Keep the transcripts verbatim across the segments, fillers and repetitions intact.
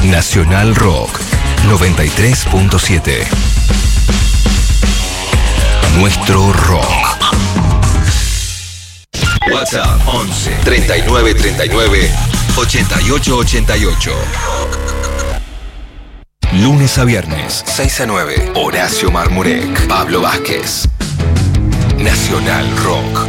Nacional Rock noventa y tres punto siete. Nuestro rock. WhatsApp once, treinta y nueve, treinta y nueve, ochenta y ocho, ochenta y ocho. Lunes a viernes, seis a nueve. Horacio Marmurek, Pablo Vázquez. Nacional Rock.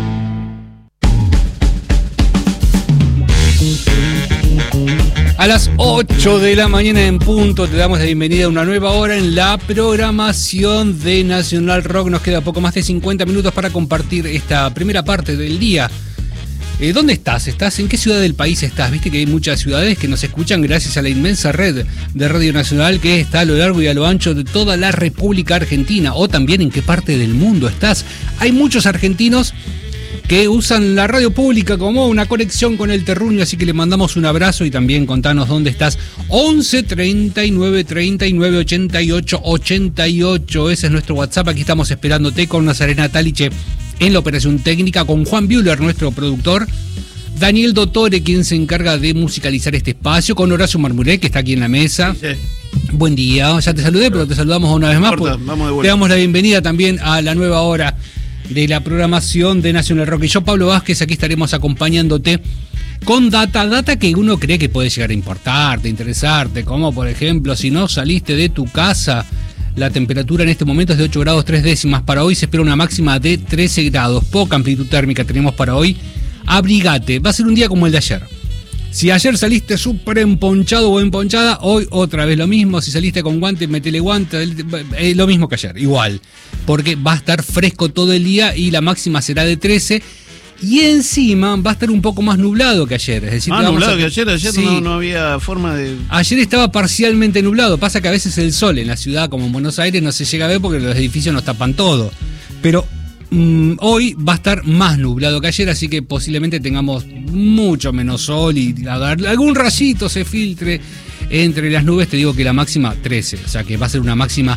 A las ocho de la mañana en punto te damos la bienvenida a una nueva hora en la programación de Nacional Rock. Nos queda poco más de cincuenta minutos para compartir esta primera parte del día. Eh, ¿Dónde estás? ¿Estás? ¿En qué ciudad del país estás? Viste que hay muchas ciudades que nos escuchan gracias a la inmensa red de Radio Nacional que está a lo largo y a lo ancho de toda la República Argentina. O también en qué parte del mundo estás. Hay muchos argentinos que usan la radio pública como una conexión con el terruño, así que le mandamos un abrazo y también contanos dónde estás. once, treinta y nueve, treinta y nueve, ochenta y ocho, ochenta y ocho, ese es nuestro WhatsApp. Aquí estamos esperándote con Nazarena Taliche en la operación técnica, con Juan Bühler, nuestro productor, Daniel Dottore, quien se encarga de musicalizar este espacio, con Horacio Marmurek, que está aquí en la mesa. Sí, sí. Buen día, ya te saludé, pero te saludamos una vez más. Corta, pues, vamos de vuelta. Te damos la bienvenida también a la nueva hora de la programación de Nacional Rock. Y yo, Pablo Vázquez, aquí estaremos acompañándote con data, data que uno cree que puede llegar a importarte, interesarte, como por ejemplo, si no saliste de tu casa, la temperatura en este momento es de ocho grados tres décimas. Para hoy se espera una máxima de trece grados, poca amplitud térmica tenemos para hoy. Abrigate, va a ser un día como el de ayer. Si ayer saliste súper emponchado o emponchada, hoy otra vez lo mismo. Si saliste con guante, metele guante, eh, lo mismo que ayer, igual. Porque va a estar fresco todo el día y la máxima será de trece. Y encima va a estar un poco más nublado que ayer. Es decir, más que nublado a... que ayer, ayer sí. no, no había forma de... Ayer estaba parcialmente nublado. Pasa que a veces el sol en la ciudad, como en Buenos Aires, no se llega a ver porque los edificios nos tapan todo. Pero Mm, hoy va a estar más nublado que ayer, así que posiblemente tengamos mucho menos sol y algún rayito se filtre entre las nubes. Te digo que la máxima trece, o sea que va a ser una máxima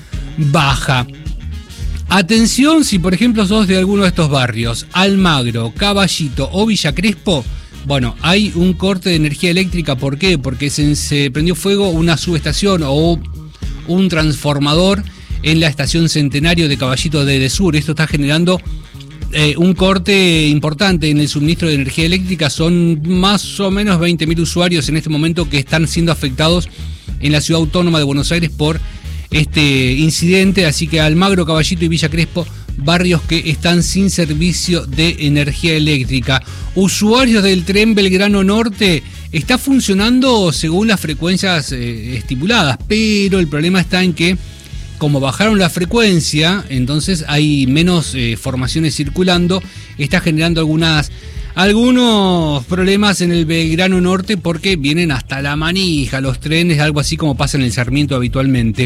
baja. Atención si por ejemplo sos de alguno de estos barrios, Almagro, Caballito o Villa Crespo. Bueno, hay un corte de energía eléctrica. ¿Por qué? Porque se, se prendió fuego una subestación o un transformador en la estación Centenario de Caballito de Edesur. Esto está generando eh, un corte importante en el suministro de energía eléctrica. Son más o menos veinte mil usuarios en este momento que están siendo afectados en la ciudad autónoma de Buenos Aires por este incidente. Así que Almagro, Caballito y Villa Crespo, barrios que están sin servicio de energía eléctrica. Usuarios del tren Belgrano Norte, está funcionando según las frecuencias eh, estipuladas, pero el problema está en que como bajaron la frecuencia, entonces hay menos eh, formaciones circulando. Está generando algunas, algunos problemas en el Belgrano Norte porque vienen hasta La Manija los trenes, algo así como pasa en el Sarmiento habitualmente.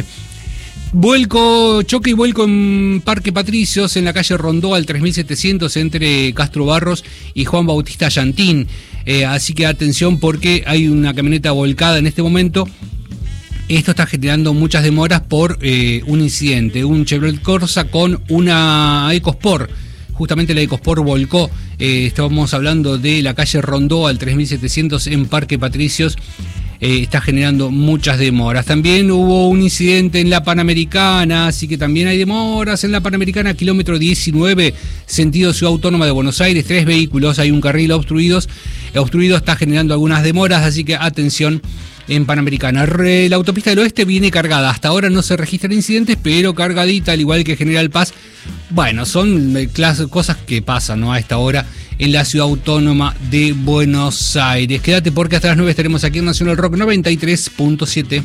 Vuelco, choque y vuelco en Parque Patricios, en la calle Rondó al tres mil setecientos entre Castro Barros y Juan Bautista Llantín. Eh, así que atención porque hay una camioneta volcada en este momento. Esto está generando muchas demoras por eh, un incidente, un Chevrolet Corsa con una EcoSport. Justamente la EcoSport volcó. Eh, estábamos hablando de la calle Rondó al tres mil setecientos en Parque Patricios. Eh, está generando muchas demoras. También hubo un incidente en la Panamericana, así que también hay demoras en la Panamericana, kilómetro diecinueve, sentido Ciudad Autónoma de Buenos Aires, tres vehículos, hay un carril obstruidos, obstruido está generando algunas demoras, así que atención en Panamericana. La autopista del oeste viene cargada, hasta ahora no se registran incidentes, pero cargadita, al igual que General Paz. Bueno, son cosas que pasan, ¿no?, a esta hora en la ciudad autónoma de Buenos Aires. Quédate porque hasta las nueve estaremos aquí en Nacional Rock noventa y tres punto siete.